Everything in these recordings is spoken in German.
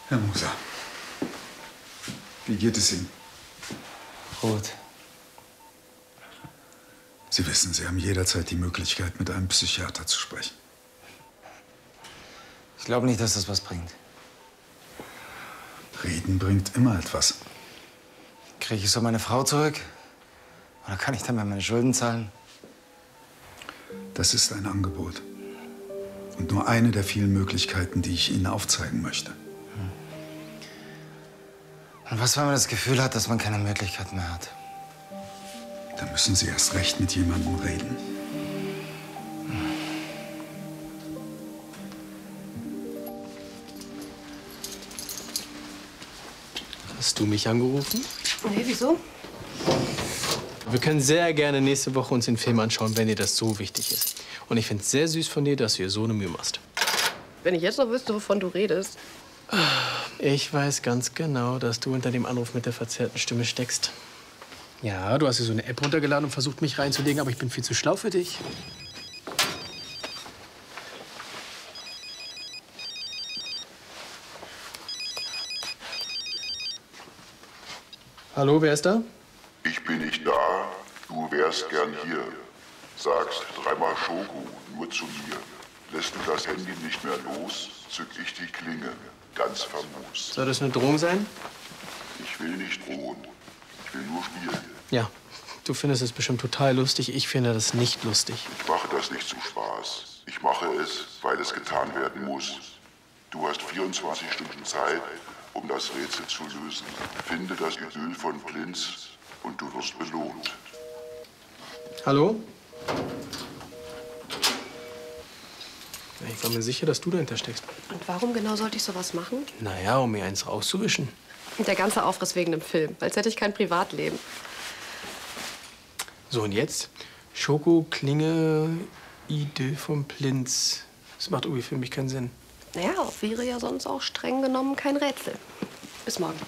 Herr Moser, wie geht es Ihnen? Gut. Sie wissen, Sie haben jederzeit die Möglichkeit, mit einem Psychiater zu sprechen. Ich glaube nicht, dass das was bringt. Reden bringt immer etwas. Kriege ich so meine Frau zurück? Oder kann ich dann mal meine Schulden zahlen? Das ist ein Angebot. Und nur eine der vielen Möglichkeiten, die ich Ihnen aufzeigen möchte. Und was, wenn man das Gefühl hat, dass man keine Möglichkeit mehr hat? Dann müssen Sie erst recht mit jemandem reden. Hast du mich angerufen? Nee, wieso? Wir können sehr gerne nächste Woche uns den Film anschauen, wenn dir das so wichtig ist. Und ich finde es sehr süß von dir, dass du dir so eine Mühe machst. Wenn ich jetzt noch wüsste, wovon du redest. Ich weiß ganz genau, dass du hinter dem Anruf mit der verzerrten Stimme steckst. Ja, du hast dir so eine App runtergeladen und versucht, mich reinzulegen, aber ich bin viel zu schlau für dich. Hallo, wer ist da? Ich bin nicht da, du wärst gern hier. Sagst dreimal Schoko, nur zu mir. Lässt du das Handy nicht mehr los, zück ich die Klinge, ganz famos. Soll das eine Drohung sein? Ich will nicht drohen, ich will nur spielen. Ja, du findest es bestimmt total lustig. Ich finde das nicht lustig. Ich mache das nicht zum Spaß. Ich mache es, weil es getan werden muss. Du hast 24 Stunden Zeit, um das Rätsel zu lösen. Finde das Idyll von Plinz und du wirst belohnt. Hallo? Ich war mir sicher, dass du dahinter steckst. Und warum genau sollte ich sowas machen? Naja, um mir eins rauszuwischen. Der ganze Aufriss wegen dem Film. Als hätte ich kein Privatleben. So, und jetzt? Schoko, Klinge, Idyll vom Plinz. Das macht irgendwie für mich keinen Sinn. Naja, wäre ja sonst auch streng genommen kein Rätsel. Bis morgen.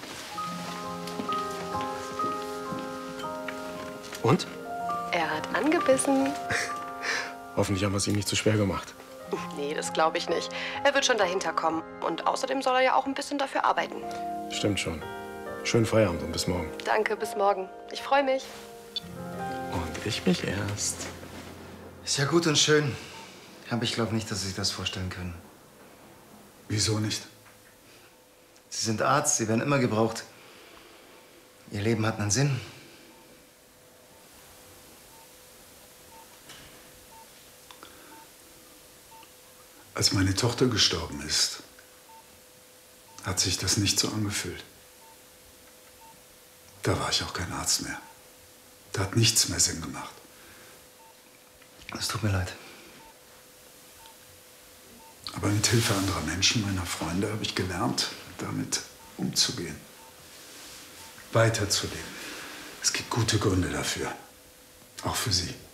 Und? Er hat angebissen. Hoffentlich haben wir es ihm nicht zu schwer gemacht. Nee, das glaube ich nicht. Er wird schon dahinter kommen. Und außerdem soll er ja auch ein bisschen dafür arbeiten. Stimmt schon. Schönen Feierabend und bis morgen. Danke, bis morgen. Ich freue mich. Und ich mich erst. Ist ja gut und schön. Aber ich glaube nicht, dass Sie sich das vorstellen können. Wieso nicht? Sie sind Arzt, Sie werden immer gebraucht. Ihr Leben hat einen Sinn. Als meine Tochter gestorben ist, hat sich das nicht so angefühlt. Da war ich auch kein Arzt mehr. Da hat nichts mehr Sinn gemacht. Es tut mir leid. Aber mit Hilfe anderer Menschen, meiner Freunde, habe ich gelernt, damit umzugehen. Weiterzuleben. Es gibt gute Gründe dafür. Auch für Sie.